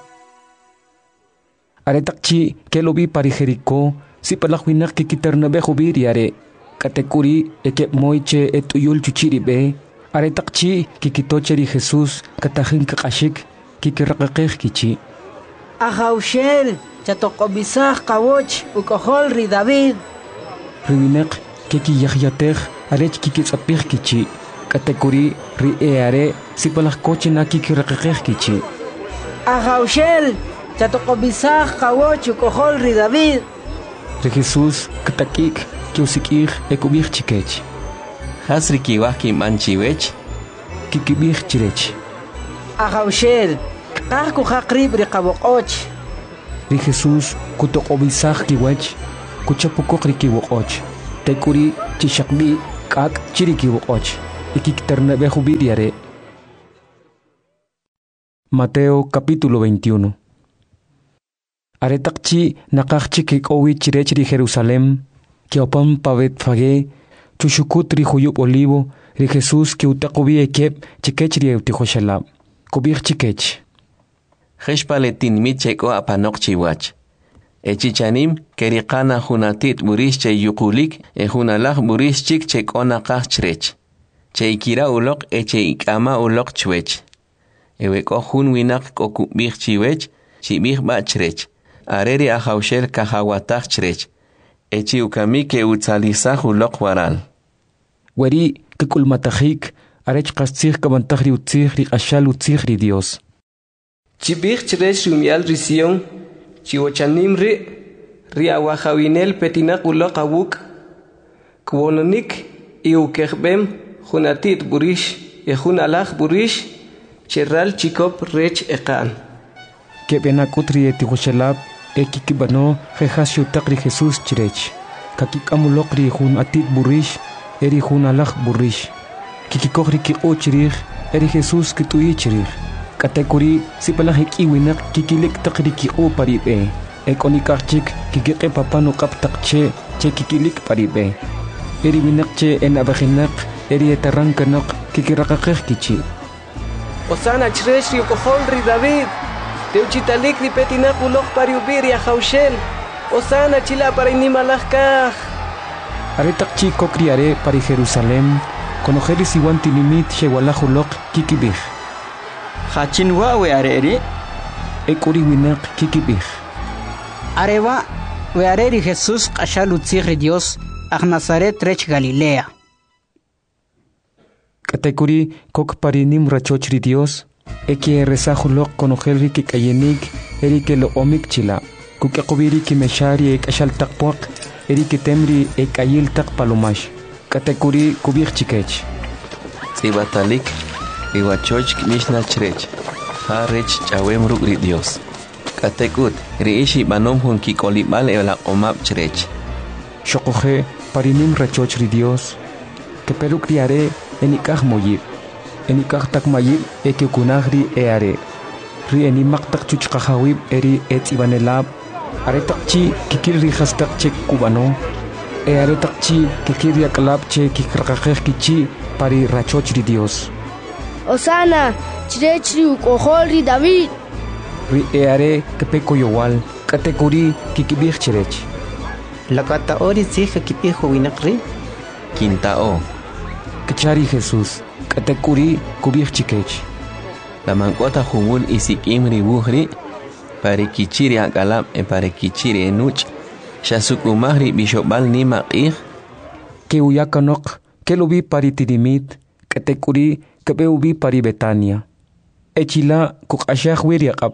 Are takchi kelobi pari Jericó. Si palakwinak kikitarna be khubiri are katekuri ekep moiche etuyul chuchiri be are takchi kikitocheri Jesus katajin kakashik kikiraqaqih kichi Ahaushel chatokobisaj kawoch ukohol ri David riwinek kiki yahyatej arech kikitsapih kichi katekuri ri e are si palakkoche na kikiraqaqih kichi Ahaushel chatokobisaj kawoch ukohol ri David Re Jesus katakik kiusikih ekubih chikech. Hasri kiwah kim anchiwech kikibih chirech. Ahaushel qah ku haqrib ri qawoqoch. ri Jesús kutoqobisaj kiwach kuchapukoq ri kiwoqoch tekuri chishaqbi k'ak chiri kiwoqoch ikikternebeju biriare. Mateo capítulo veintiuno. Aretaqchi naqaqchi kik'owi chirech ri Jerusalem kiopam pavet fage chushukut ri juyub olivo ri Jesús kiutaqobi ekep chikech ri eutijoshalab kubij chikech. Jeshpaletin micheko apanok chiwach. Echichanim kerikana junatit burish che yukulik e junalaj burish chik chekona kaj chrech. Che ikira ulok e che ikama ulok chwech. Eweko jun winak kokubij chiwech chibij ba chrech. Areri ajaushel kahawataj chrech. Echi ukami ke utzalizaj ulok waral. Weri kikulmatajik arech kastzij kabantaj ri utzij ri ashal utzij ri Dios. Chibij chrech rumial risión, chiwochanim ri, riawajawinel petinak ulok awuk, kwononik iukejbem, junatit burish, e junalaj burish, cherral chikop rech ekan. Kebenakut ri etijoshalab, ekikibano jejasio takri Jesús chirech. Kakikamulok ri junatit burish, eri junalaj burish. Kikikok ri kiko chirij, eri Jesús kituyi chirij. Katekuri sipalajik iwinak kikilik takriki o paribe. Ekonikachik kikike papano kaptakche che kikilik paribe. Eri winakche en abajinak eri etarankanak kikirakakek kichi. Osana chresh ri ukohol ri David. Teuchitalik ri petinak ulok pariubir ya jaushel. Osana chila para inimalajkaj. Aretakchi kokriare pari Jerusalem. Konojeris iwan tinimit shewalajulok kikibij. Hachinwa we areri ekuri winak kikibij. Areva we areri Jesús qashal utzij Dios ag Nazaret rech Galilea. Katekuri kok parinim rachoch ri Dios eki resajulok konojelri kikayenik eri ke lo omik chila kukekubiri kimeshari ek ashal takpuak eri ke temri ek ayil tak palomash. Katekuri kubij chikech. Sibatalik Iwachoch mishna chrech. Ha rech chawem ruk ri Dios. Katekut riishi banom hun kikolibal ela omap chrech. Shokoje parinim rachoch ri Dios. Keperu kriare enikaj moyib. Enikaj tak mayib eke kunagri eare. Ri enimak tak chuchkajawib eri et ibanelab. Are takchi kikir ri hastak chek kubano. Eare takchi kikir yakalab che kikrakajej kichi pari rachoch ri Dios. Osana, chirech ri ukohol ri David. Ri eare kepeko yowal, katekuri kikibij chirech. Lakata ori tzija kipijo winakri? Quintao. Kachari Jesús, katekuri kubij chikech. La mancota jungul isikim ri buhri, pare kichiri akalab e pare kichiri enuch, shasukumahri bishobal nima qih. Ke uyakanok, ke lubi paritidimit, katekuri Kebeubi pari Betania. Echila kukashah wiriakap.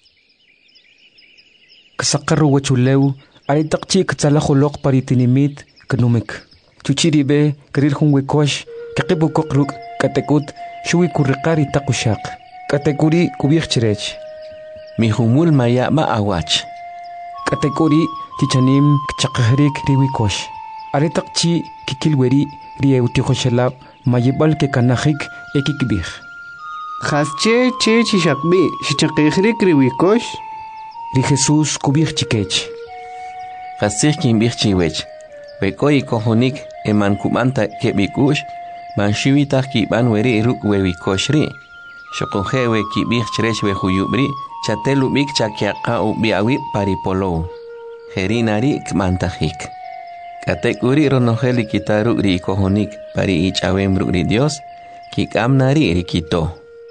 Kasakaru wachuleu, aritakchi katsalahulok pari tinimit kanumik. Chuchiribe, karir hunwekosh, kakibu kokruk, katekut, shui kurikari takushak. Katekuri kubich chirech. Mihumul maya ma awach. Katekuri chichanim kchakahrik riwikosh. Aritakchi kikilweri rieutikoshalab. Mayibal ke kanajik ekikibij. Jasche che chishakbi shichakijrik riwikosh. Ri Jesús kubij chikech. Jasich kimbij chiwech. Bekoi kohonik eman kumanta kebikush. Man shiwitah kiban weri ruk wewikoshri. Shokojewe kibij chrech wehuyubri. Chatelubik chakiaka ubiawi paripolo. Herinari kmantajik. Katekuri ronojeli kitaru ri kohonik pari ichawem ri Dios kikamnari ri kito.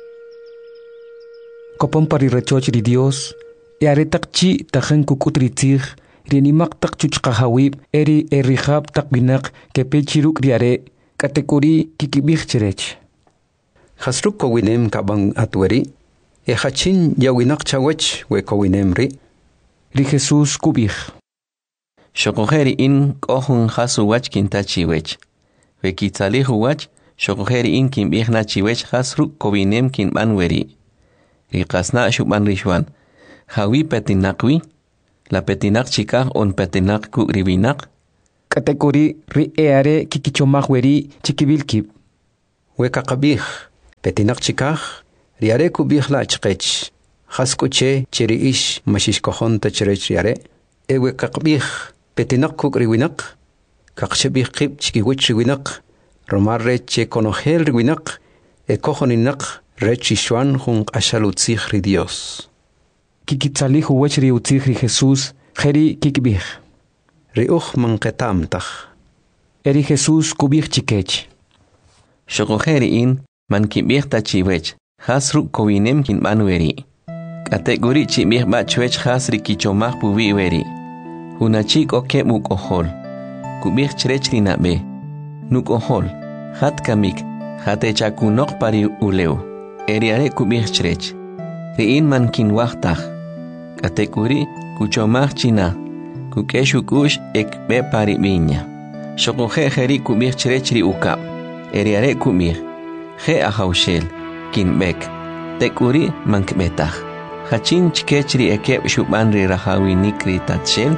Kopon pari rechoch ri Dios e aretakchi tajen kukutri tzij ri nimak tak chuchkahawib eri erihab tak binak kepechiruk ri are katekuri kikibij chirech. Hasruk kowinem kabang atweri e hachin yawinak chawech we kowinem ri. Ri Jesús kubij. Shokojeri in kohun hasu wach kintachi wech. Vekitzalihu wach, shokojeri in kimbihna chiwech hasru kobinem kinban weri. Rikasna shuban rishwan. Hawi petinakwi, La petinak chikaj on petinak ku ribinak. Katekuri ri eare kikichomaj weri chikibilkib. Weka qabij. Petinak chikaj. Riare kubij la chqech. Khaskuche chiri ish mashish kohon ta chirech riare. E weka qabij. Petinak kuk riwinak. Kakshebij qib chikiwich riwinak. Romar reche konogel riwinak. E kohoninak rechi shwan jun ashalutzij ri Dios. Kikitzalij uwech ri utzij ri Jesús, jeri kikbij. Ri uj manqetamtaj. Eri Jesús kubij chikech. Shokojeri in man kibij ta chiwech. Hasru kowinem kin manueri. Kategori chibij ba chwech hasri kichomaj pubi weri. Hunachik oke muk ohol. Kubij chrech ri nabe. Nuk ohol. Hat kamik. Hate chakunok pari uleu. Eriare kubij chrech. Ri in man kin wachtaj. Kategori kuchomaj china. Kukeshu kush ek be pari biña. Shokoje jeri kubij chrech ri ukap. Eriare kubij. Je ahaushel. Kin bek. Tekuri mankbetaj. Hachin chkechri ekeb shuban ri rahawi nikri tatshel.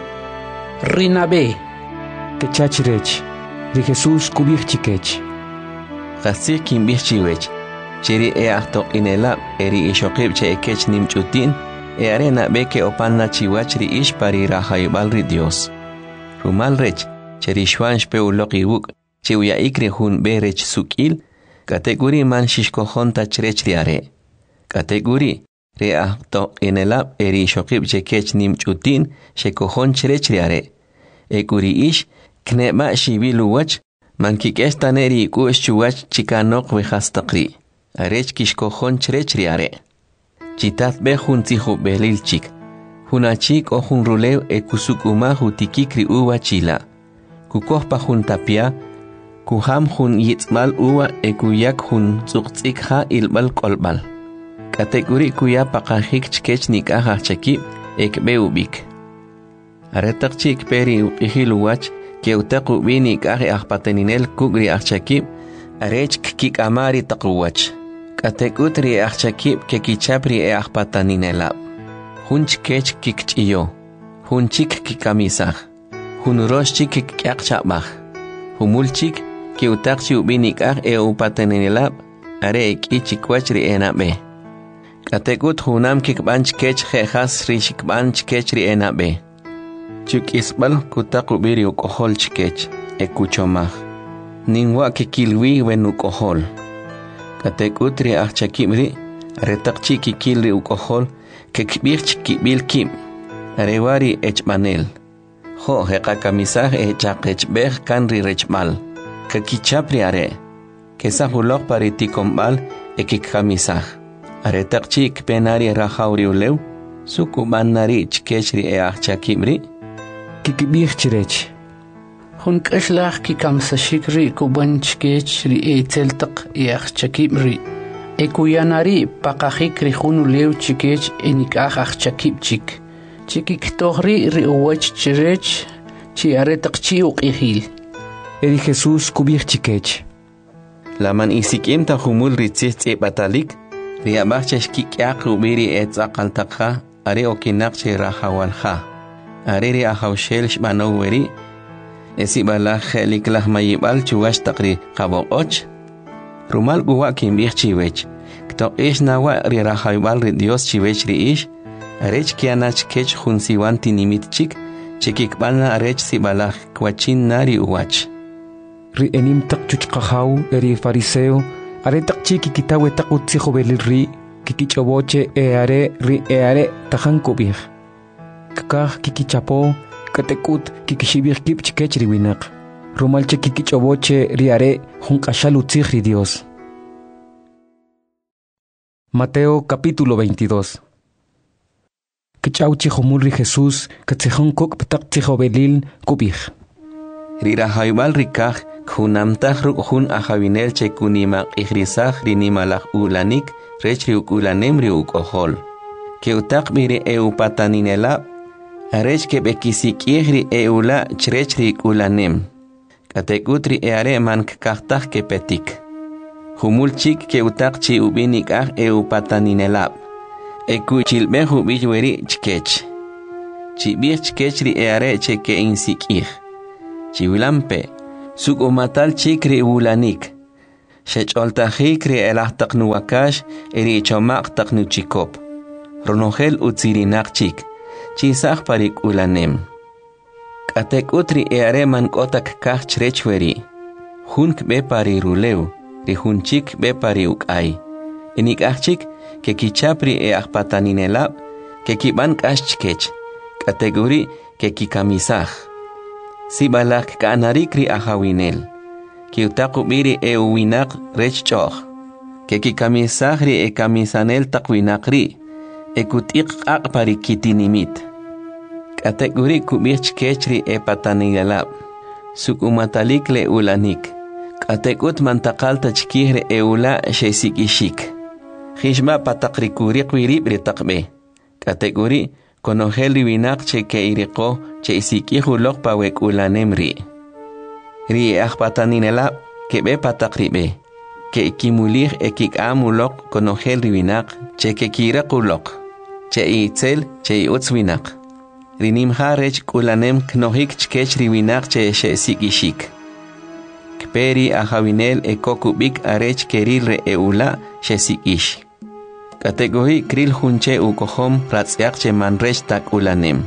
Rinabe. Kechachrech. Ri Jesús kubij chikech. Khasir kin bih chiwech. Chiri e ahtok inelab eri ishokib che ekech nimchutin. E arena beke opanna chiwach ri ish pari rahayubal ri Dios. Rumal rech. Cheri shwansh pe uloki wuk. Che uya ikri hun be rech sukil. Kategori man shishkohon tachrech riare. Kategori re ahtok inelab eri ishokib che kech nimchutin. Shekohon chrech riare. Ekuri ish kneba shibilu wach. Man kikesh taneri kush chuwach chikanok vejastaqri. Arech kishkohon chrech riare. Chitat be hun tihu belil chik. Hunachik o hun rulew e kusukuma hutikikri uwa chila. Kukohpa hun tapia. Kuham hun yitzmal uwa e kuyak hun tsuqtsik ha ilbal kolbal. Kategori kuya pakahik chkech nikahach chakib ekbe ubik. Aretak chik peri upihilu wach. Que utaku bini kage ahpateninel kugri achakib, arech kik amari takuwach. Katekutri achakib ke kichapri e ahpataninelab. Hunch kech kikchiyo. Hunchik kikamisah. Hunroshchik kikyakchabah. Humulchik ke utakchi ubini kag e upateninelab, are ikichikwachri enabe. Katekut hunam kikbanch kech jejas rishikbanch kechri enabe. Chuk isbal kutaku biri ukohol chikech, ekuchomaj. Ninwa kikilwi wen ukohol. Katekutri achakimri, retakchi kikilri ukohol, kekbir chikibil kim. Arewari echmanel. Ho hekakamisaj echakechbej kanri rechmal. Kakichapri are. Kesahulok pariticombal ekikamisaj. Aretakchi kpenari rahauri uleu, sukubanari chikechri e achakimri. Kikibij chirech. Hun kashlach kikamsashikri kubanchkech ri eteltak yach chakibri. Ekuyanari pakahikri hunu lew chikech enikach ach chakibchik. Chikiktohri ri uwach chirech chi aretak chi uqihil. Eri Jesús kubij chikech. Laman isikim ta humul ritzitz e batalik. Ri abachach kikyak ubiri etzaqaltakha are okinakche rahawalha. Ariri ahaushel shbano weri. Esi bala khelik lah mayibal chuwash takri qaboqoch. Rumal guwa kimbih chiwech. Kto ish nawa ri rahaybal ri Dios chiwech ri ish. Arech kianach kech hunsiwan tinimit chik. Chikikbalna arech si bala kwachin nari uwach. Ri enim tak chuchqahaw eri fariseo. Are tak chiki kitawe tak utziho belil ri. Kikichoboche e are ri e are tahan kubih. Kakah kikichapo, katekut kikishibir kip chikech riwinak. Rumalche kikichoboche riare junkashal utzig ri Dios. Mateo capítulo veintidós. Kichauchi homulri Jesús, katzehon kok ptak tihobelil kubij. Rira haibal rikaj, kunamtaj ruk hun ajavinel che kunimak ihrisaj rinimalaj ulanik, rech riuk ulanem riuk ohol. Keutak mire eupataninelab. Arech ke bekisik ihri eula chrechri ulanem. Katekutri eare man kaktaj ke petik. Humulchik ke utakchi ubinik ah eupataninelab. Ekuchilbehu bijweri chkech. chibich chkechri eare cheke insikih. Chiwilampe, suk umatal chikri ulanik. Shecholtajikri elahtaq nuwakash eri chomaq taq nuchikop. Ronogel utsirinak chik, chisaq parik ulanem. Katek utri eare man kotak kach rechweri. Hunk be pari ruleu, ri hunchik be pari ukay. Enik achik ke kichapri e akpataninelab, ke kiban kashchkech. Kategori ke kikamisaj. Sibalak kanarikri ahawinel. Ki utakubiri e uwinak rechchoch. Ke kikamisajri e kamisanel takwinakri. E kutik akpari kitinimit. Kategori kubich kechri e patanilelab. Suk umatalik le ulanik. Katekut mantakalta chkihre e ula shesik ishik. Hishma patakrikuri kwirib ritakbe. Kategori konogel riwinak che ke iriko che isikihu lok pawek ulanemri. Ri e akpataninelab kebe patakribe. Ke ikimulih e kik amulok konogel riwinak che ke kirakulok. Che itzel che iutzwinak. Rinim harech kulanem knohik chkech riwinak che shesik ishik. Kperi ahawinel e kokubik arech kerilre e ula shesik ish. Kategori kril hunche ukohom ratzyak che manrech tak ulanem.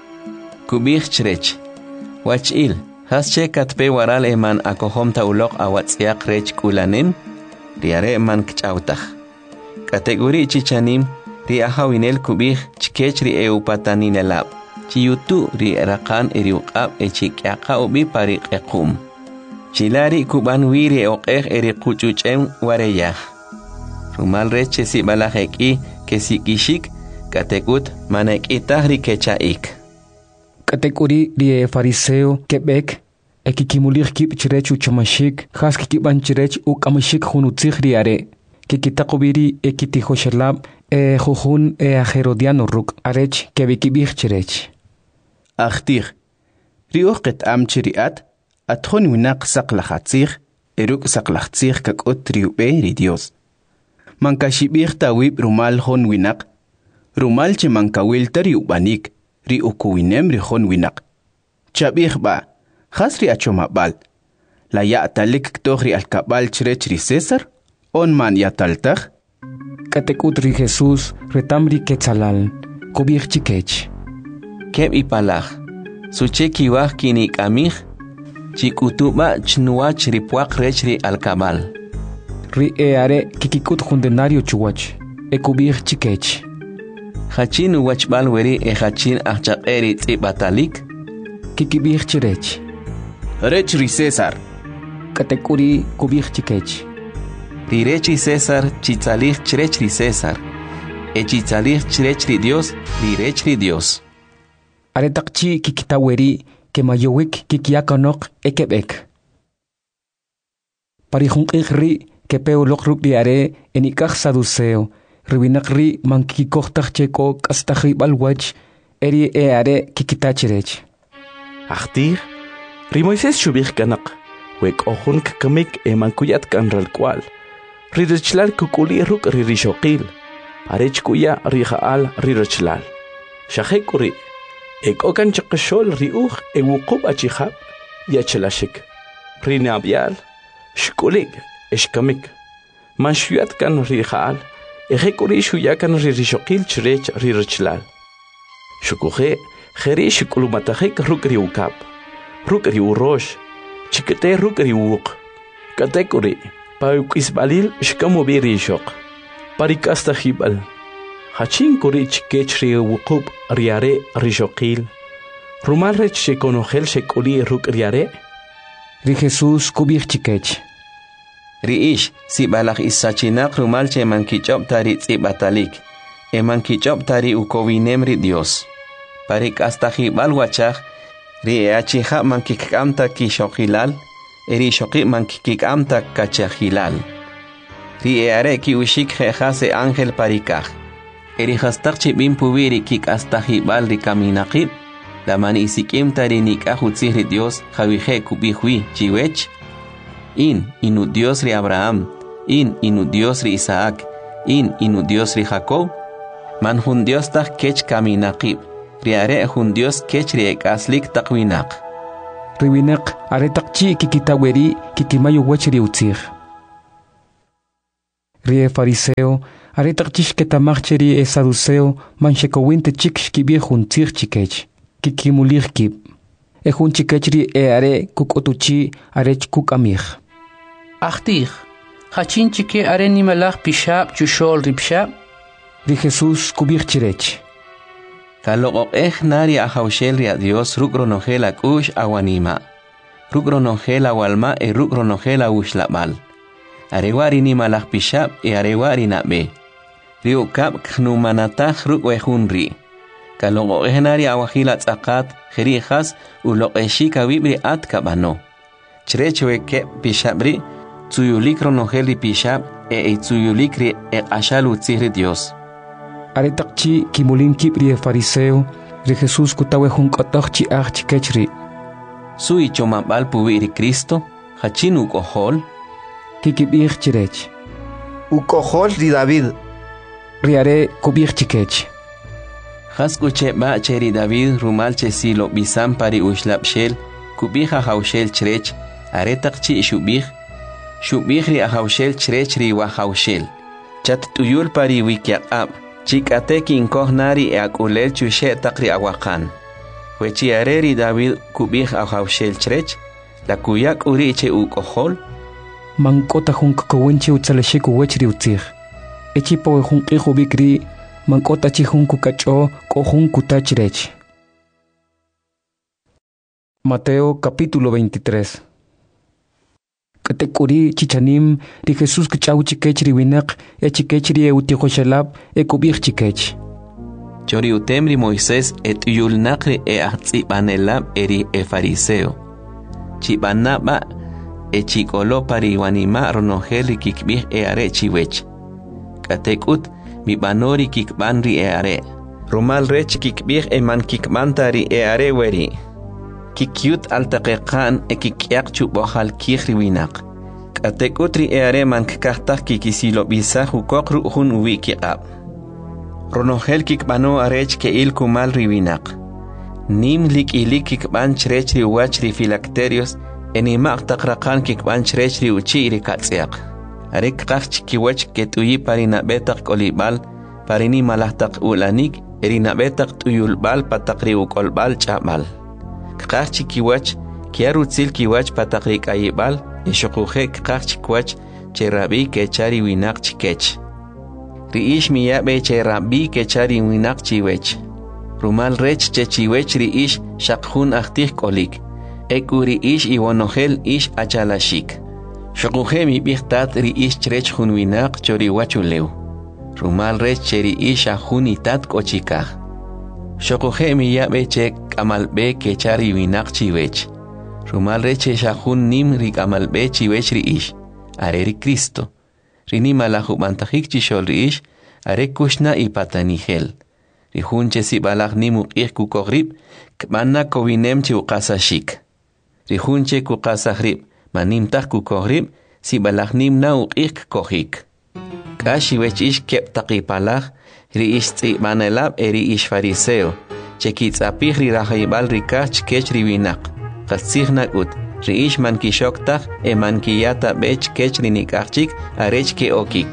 Kubich chrech. Wachil, hasche katpe waral e man akohom ta ulok awatzyak rech ulanem. Riare man kchautach. Kategori chichanim ri ahawinel kubich chkech ri e upataninelab. Chiyutu ri rakan eri uqab e chikyaka ubi parik ekum. Chilari kuban wiri e oqeh eri kuchuchem wareyah. Rumal reche si balajeki ke si kishik katekut manekitah ri kechaik. Katekuri ri e fariseo kebek e kikimulir kip chirechu chamashik has kikiban chirech u kamashik hunutzig riare. Kikitakubiri e kitihoshalab e jujun e ajerodiano ruk arech kebikibich chirech. Achtir riuqet am chiriat atjon winak saqlahatzig eruk saqlahatzig kakot triube ri Dios. Mankashibir tawib rumal hon winak. Rumal che mankawil tari ubanik. Ri ukuwinem ri hon winak. Chabir ba. Khasri achomabal. La ya talik ktohri alkabal chrech ri César. On man ya taltag. Katekut ri Jesús retamri ketzalal. Kubir chikech. Keb ipalaj. Suche kiwaj kinik amij. Chikutuba chnuach ripuak rech ri alkabal. Ri e are kikikut jundenario chuwach. E kubir chikech. Hachin uwachbal weri e hachin achaqeri tzibatalik. Kikibir chirech. Rech ri César. Katekuri kubir chikech. Ri rech ri César chitzalih chrech ri César. E chitzalih chrech ri Dios ri rech ri Dios. Are takchi kikitaweri ke mayowik kikiakanok e kebek. Parihun ri que peo lokruk diare enikach saduceo, riwinakri mankikikohtach cheko kastachi balwach, eri e are kikitachirech. Achtir, ri Moisés shubich kanak, wek ohun kakamik e mankuyat kanral kwal, ririchlal kukuli ruk ririshokil, arech kuya rihaal ririchlal. Shahekuri, ek okan chakashol riuch e wukub achihab, yachelashik, rinabial, shkulig, Eshkamik. Manshuyat kan rihal, ejekuri shuyakan ririshokil chrech ririchlal. Shukuhe, jeri shikulumatahek rukri ukap. Rukri urosh, chikete rukri uk. Katekuri, paukisbalil shkamubiri shok. Parikasta hibal. Hachin kuri chikechri ukub riare rishokil. Rumalrech shekonogel shekuli rukriare. Ri Jesús kubir chikech. Riish si balak isachinak rumal che mankichop tari tzibatalik. E mankichop tari ukowinem ri Dios. Parik hasta hibal wachach. Ri e achija mankikamta kishokilal. Eri shoki mankikamta kachahilal. Ri e are ki ushik jejase ángel parikaj. Eri hastak chibim pubiri kik hasta hibal ri kaminakib. La mani isikim tari nikahutzi ri Dios javije kubihui chiwech. In, inu Dios ri Abraham, in, inu Dios ri Isaac, in, inu Dios ri Jacob, man hun Dios tak kech kaminakib, riare hun Dios kech riek aslik taqwinak. Riwinak are taqchi kikitaweri kikimayo wachri utzir. Rie fariseo are taqchish ketamacheri e saduceo manchekowinte chik shkibie hun tzir chikech. Kikimulir kib. E hun chikechri e are kukotuchi are chkuk amir. Achtir. Hachin chike are nimalach pishab chushol ripshab. Ri Jesús kubir chirech. Kalogok eh nari a haushel ria Dios rukronogela kush awanima. Rukronogela walma e rukronogela ushlabal. Arewari ni malach pishab e arewari nabe. Rio kap knumanatach rukwehunri. Kalogok eh nari a wahila tzakat jerijas uloeshika wibri at kabano. Chrechoe ke pishabri tsuyulik ronogeli pishab e itsuyulikri e ashalu tzihri Dios. Are taqchi kimulin kibri fariseo ri Jesús kutawe hun qataqchi ach chikechri. Sui chomabal puwiri Cristo hachin ukohol kikibir chirech. Ukohol ri David. Riare kubir chikech. Haskuche ba cheri David rumal che silo bisam pari ushlab shel kubija haushel chirech are taqchi shubih shubih ri haushel chirech ri wa haushel. Chat tuyul pari wikiaqab. Chikate kinkoh nari e akulel chushe takri awakan. Wechi areri David kubih ahaushel chrech, la kuyak uri che ukohol. Mankota hun kakawinche utsalashik uwechri utzir. Echi po hun kihu bikri, mankota chi hun kukacho ko hun kutachrech. Mateo capítulo veintitrés. Katekuri chichanim ri Jesús kchau chikechri winak e chikechri e utihoshalab e kubir chikech. Chori utemri Moisés et yul nakri e ahtsibanelab eri e fariseo. Chibanaba e chikolo pari wanima ronogeli kikbih e are chiwech. Katekut mi banori kikbanri e are. Rumal rech kikbih e man kikbantari e are weri. Kikyut altaqiqan e kikyak chubohal kihri winak. Katekutri e are man kikahtak kikisilo bisa hukokru hun uwikiqab. Ronogel kikbano arech ke il kumal riwinak. Nim lik ilik kikban chrechri wachri filacterios enimak takraqan kikban chrechri uchiri katsiaq. Arek qach kiwach ketuyi parina betak kolibal parini malahtak ulanik erina betak tuyulbal patakri ukolbal chabal. Kaqchi kiwach kiarutzil kiwach patakrik ayibal eshokuhe kaqchi kiwach cherabi kechari winak chikech. Riish miyabe cherabi kechari winak chiwech. Rumal rech chechiwech riish shakhun ahtih kolik. Ekuri ish iwonogel ish achalashik. Shokuhe mi bihtat riish chrech hun winak chori wachuleu. Rumal rech cheri ish ahun itat kochikah. Shokuhe mi yabe che kamalbe kechari winak chiwech. Rumal reche shahun nim rik amalbe chiwech riish. Areri Cristo. Rini malahu bantahik chishol riish. Are kushna ipatanihel. Rihun che si balak nim uqih kukohrib. Kmanna kowinem chi uqasashik. Rihun che kuqasahrib. Manim tak kukohrib. Si balak nim na uqih kohik. Kashiwech ish kep taqipalak. Riish tzi manelab eri ish fariseo. Chekitz apih ri rahaibal rikach kech riwinak. Qatzih nakut. Riish man kishoktak e man kiyata bech kech rinikachik arech ke okik.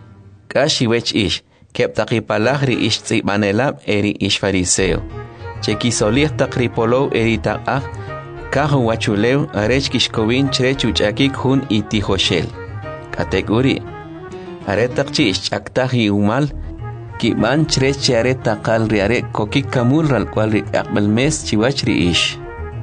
Kashi wech ish. Kep taqipalak riish tzi manelab eri ish fariseo. Chekisolih takripolow eri taqah. Kahu wachuleu arech kishkowin chrech uchakik hun itihoshel. Kategori. Aretakchi ish chaktahi umal. Kiban chrech chare taqal riare kokik kamul ral cual ri aqbal mes chiwach riish.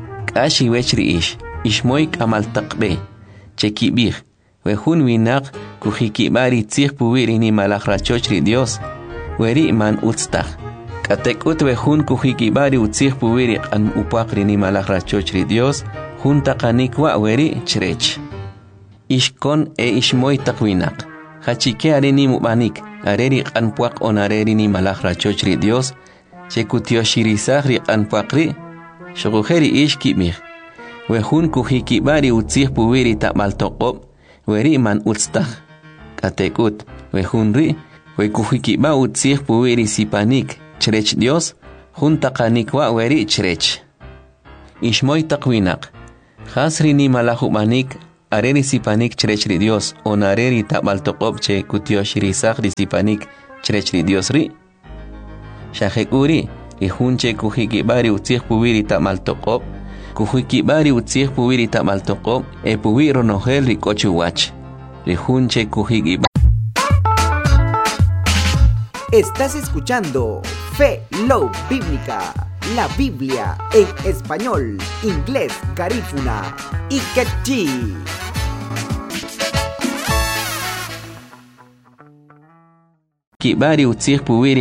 Kashi wech riish. Ishmoik amal taqbe. Chekibih. Wehun winak kuhikibari tzih puwiri ni malakrachoch ri Dios. Weri man utstah. Katekut wehun kuhikibari utzih puwiri an upakri ni malakrachoch ri Dios. Hun taqanikwa weri chrech. Ishkon e ishmoy taqwinak. Hachike areni mubanik. Areri qanpuaq on areri ni malakra chochri Dios. Chekutio shirisahri qanpuaqri. Shogujeri ish kibih. Wehun kuhikibari utzih puwiri tamal toqob. Weri man utstah. Katekut. Wehun ri. We kuhikiba utzih puwiri sipanik. Chrech Dios. junta qanikwa weri chrech ishmoy taqwinak khasri ni malahumanik areri sipanik chrechri Dios onareri tabaltoqobche kutioshri sagri sipanik chrechri Dios ri shahekuri ihunche kuhikibari utzih puwiri tamaltoqob kuhikibari utzih puwiri tamaltoqob e puwiro nohel rikochuwach ihunche kuhikibari. Estás escuchando Fe Love Bíblica, la Biblia en español, inglés, garífuna y quechí. Kibari utzih puwiri